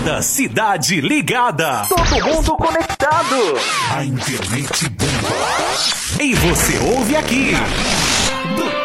Toda a cidade ligada. Todo mundo conectado. A internet bomba. E você ouve aqui.